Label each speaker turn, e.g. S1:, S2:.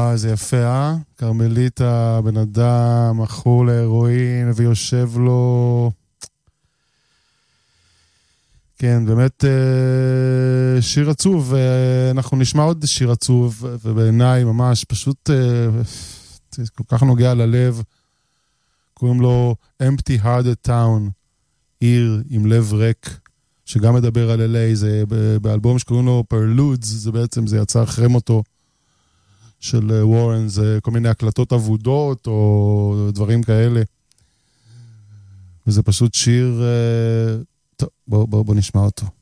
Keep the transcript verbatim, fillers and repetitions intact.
S1: וואו, זה יפה, אה? קרמליטה, בן אדם, מכור להירואין, ויושב לו... כן, באמת שיר עצוב, ואנחנו נשמע עוד שיר עצוב, ובעיניי ממש פשוט כל כך נוגע ללב, קוראים לו Empty Hearted Town, עיר עם לב ריק, שגם מדבר על אל איי, זה באלבום שקוראים לו Preludes, זה בעצם, זה יצא אחרי מותו של וורן, זה כל מיני הקלטות עבודות, או דברים כאלה, וזה פשוט שיר, טוב, בוא, בוא, בוא נשמע אותו.